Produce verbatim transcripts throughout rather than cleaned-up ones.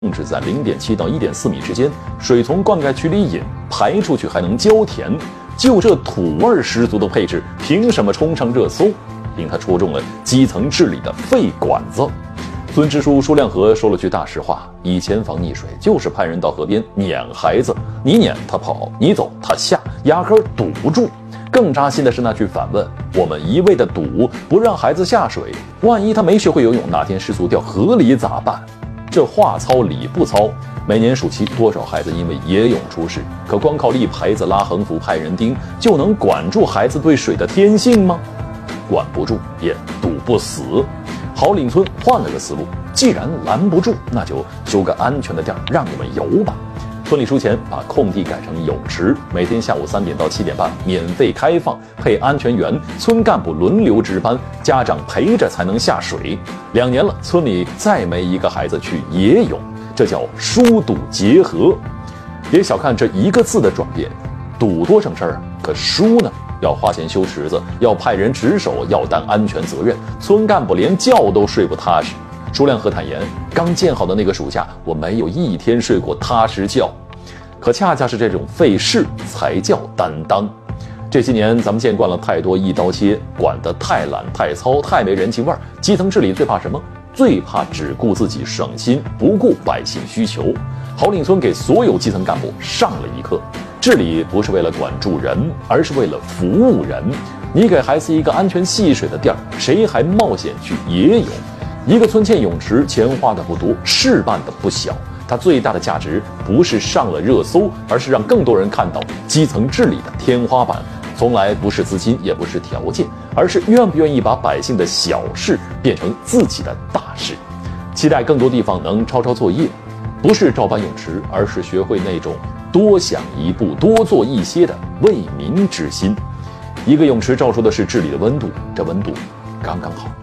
控制在 零点七到一点四米之间，水从灌溉渠里引，排出去还能浇田。就这土味十足的配置，凭什么冲上热搜？因他戳中了基层治理的肺管子。村支书舒亮河说了句大实话：以前防溺水就是派人到河边撵孩子，你撵他跑，你走他下，压根儿堵不住。更扎心的是那句反问：我们一味的堵，不让孩子下水，万一他没学会游泳，哪天失足掉河里咋办？这话糙理不糙。每年暑期，多少孩子因为野泳出事？可光靠立牌子、拉横幅、派人盯，就能管住孩子对水的天性吗？管不住，也堵不死。好岭村换了个思路，既然拦不住，那就修个安全的地儿，让你们游吧。村里出钱把空地改成泳池，每天下午三点到七点半免费开放，配安全员，村干部轮流值班，家长陪着才能下水。两年了，村里再没一个孩子去野泳，这叫疏堵结合。别小看这一个字的转变，堵多省事儿啊，可疏呢？要花钱修池子，要派人值守，要担安全责任，村干部连觉都睡不踏实。舒亮河坦言，刚建好的那个暑假，我没有一天睡过踏实觉。可恰恰是这种费事才叫担当。这些年咱们见惯了太多一刀切，管得太懒太糙，太没人情味儿。基层治理最怕什么？最怕只顾自己省心，不顾百姓需求。好岭村给所有基层干部上了一课，治理不是为了管住人，而是为了服务人。你给孩子一个安全戏水的地儿，谁还冒险去野泳？一个村建泳池，钱花的不多，事办的不小。它最大的价值不是上了热搜，而是让更多人看到基层治理的天花板。从来不是资金，也不是条件，而是愿不愿意把百姓的小事变成自己的大事。期待更多地方能抄抄作业，不是照搬泳池，而是学会那种多想一步、多做一些的为民之心。一个泳池照出的是治理的温度，这温度刚刚好。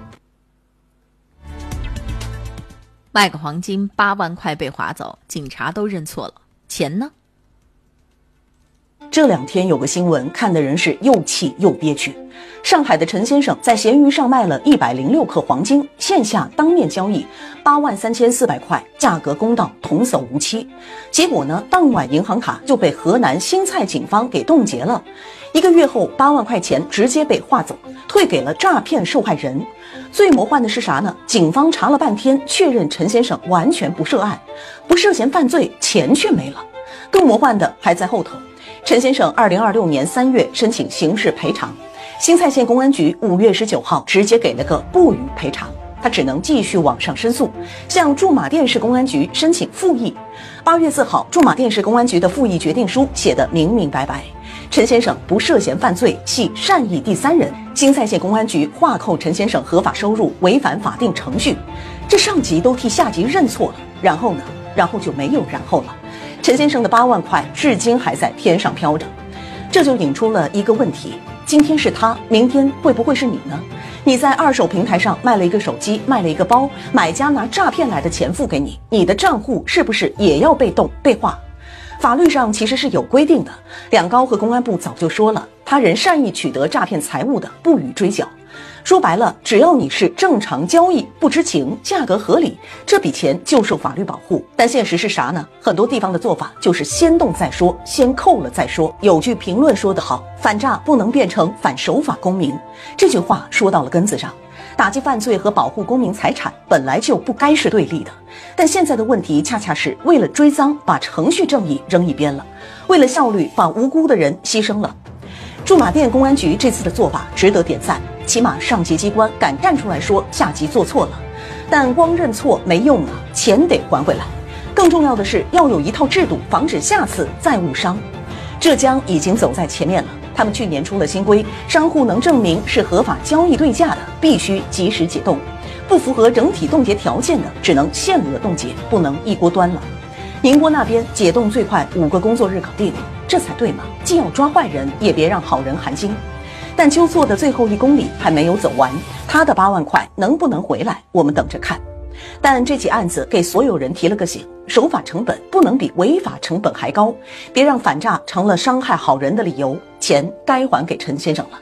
卖个黄金八万块被划走，警察都认错了，钱呢？ 这两天有个新闻，看的人是又气又憋屈。上海的陈先生在闲鱼上卖了一百零六克黄金，线下当面交易八万三千四百块，价格公道，童叟无欺。结果呢，当晚银行卡就被河南新蔡警方给冻结了。一个月后，八万块钱直接被划走，退给了诈骗受害人。最魔幻的是啥呢？警方查了半天，确认陈先生完全不涉案，不涉嫌犯罪，钱却没了。更魔幻的还在后头。陈先生二零二六年三月申请刑事赔偿，新蔡县公安局五月十九号直接给了个不予赔偿，他只能继续往上申诉，向驻马店市公安局申请复议。八月四号，驻马店市公安局的复议决定书写得明明白白，陈先生不涉嫌犯罪，系善意第三人。新蔡县公安局划扣陈先生合法收入，违反法定程序。这上级都替下级认错了，然后呢？然后就没有然后了。陈先生的八万块至今还在天上飘着，这就引出了一个问题：今天是他，明天会不会是你呢？你在二手平台上卖了一个手机，卖了一个包，买家拿诈骗来的钱付给你，你的账户是不是也要被冻被划？法律上其实是有规定的，两高和公安部早就说了，他人善意取得诈骗财物的，不予追缴。说白了，只要你是正常交易，不知情，价格合理，这笔钱就受法律保护。但现实是啥呢？很多地方的做法就是先动再说，先扣了再说。有句评论说得好，反诈不能变成反守法公民。这句话说到了根子上。打击犯罪和保护公民财产本来就不该是对立的，但现在的问题恰恰是为了追赃，把程序正义扔一边了，为了效率，把无辜的人牺牲了。驻马店公安局这次的做法值得点赞，起码上级机关敢站出来说下级做错了。但光认错没用啊，钱得还回来。更重要的是要有一套制度，防止下次再误伤。浙江已经走在前面了，他们去年出了新规，商户能证明是合法交易对价的，必须及时解冻；不符合整体冻结条件的，只能限额冻结，不能一锅端了。宁波那边解冻最快五个工作日搞定，这才对嘛！既要抓坏人，也别让好人寒心。但纠错的最后一公里还没有走完，他的八万块能不能回来，我们等着看。但这起案子给所有人提了个醒，守法成本不能比违法成本还高，别让反诈成了伤害好人的理由，钱该还给陈先生了。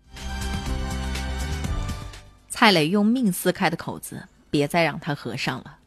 蔡磊用命撕开的口子，别再让他合上了。